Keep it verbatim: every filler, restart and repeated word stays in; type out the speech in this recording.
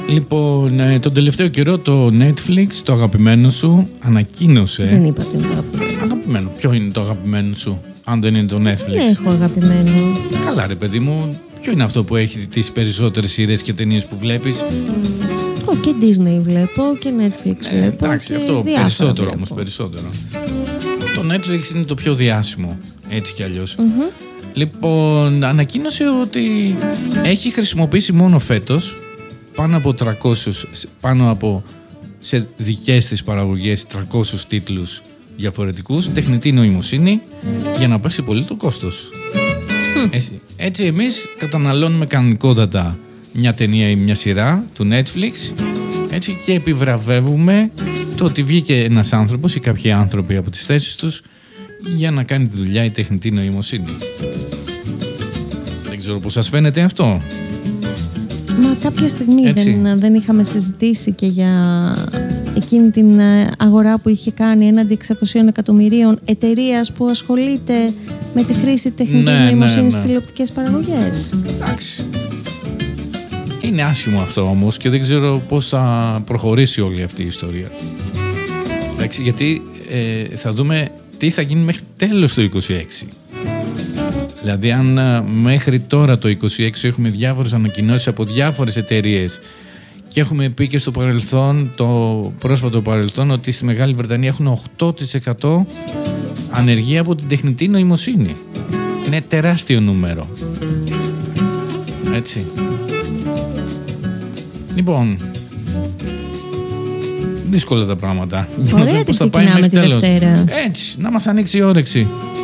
Λοιπόν, ε, τον τελευταίο καιρό το Netflix, το αγαπημένο σου, ανακοίνωσε. Δεν είπα ότι είναι το αγαπημένο. Αγαπημένο. Ποιο είναι το αγαπημένο σου, αν δεν είναι το Netflix? Δεν έχω αγαπημένο. Καλά, ρε παιδί μου, ποιο είναι αυτό που έχει τις περισσότερες σειρές και ταινίες που βλέπεις? Εγώ και Disney βλέπω και Netflix Ε, βλέπω. εντάξει, και αυτό διάφορα περισσότερο βλέπω. όμως, περισσότερο. Το Netflix είναι το πιο διάσημο, έτσι κι αλλιώς. Mm-hmm. Λοιπόν, ανακοίνωσε ότι έχει χρησιμοποιήσει μόνο φέτος πάνω από τριακόσιους, πάνω από σε δικές της παραγωγές τριακόσιους τίτλους διαφορετικούς, τεχνητή νοημοσύνη, για να πέσει πολύ το κόστος. Mm. Έτσι, έτσι εμείς καταναλώνουμε κανονικότατα μια ταινία ή μια σειρά του Netflix, έτσι, και επιβραβεύουμε το ότι βγήκε ένας άνθρωπος ή κάποιοι άνθρωποι από τις θέσεις τους για να κάνει τη δουλειά η τεχνητή νοημοσύνη. Δεν ξέρω πώς σας φαίνεται αυτό. Μα κάποια στιγμή δεν, δεν είχαμε συζητήσει και για εκείνη την αγορά που είχε κάνει έναντι εξακοσίων εκατομμυρίων εταιρείας που ασχολείται με τη χρήση τεχνητής ναι, νοημοσύνης ναι, ναι. στις τηλεοπτικές παραγωγές. Εντάξει. Είναι άσχημο αυτό όμως και δεν ξέρω πώς θα προχωρήσει όλη αυτή η ιστορία. Εντάξει, γιατί ε, θα δούμε τι θα γίνει μέχρι τέλος του είκοσι έξι. Δηλαδή αν μέχρι τώρα το είκοσι έξι έχουμε διάφορες ανακοινώσεις από διάφορες εταιρείες και έχουμε πει και στο παρελθόν, το πρόσφατο παρελθόν, ότι στη Μεγάλη Βρετανία έχουν οκτώ τοις εκατό ανεργία από την τεχνητή νοημοσύνη. Είναι τεράστιο νούμερο. Έτσι. Λοιπόν, δύσκολα τα πράγματα. Ωραία, τι ξεκινάμε τη Δευτέρα. Έτσι, να μας ανοίξει η όρεξη.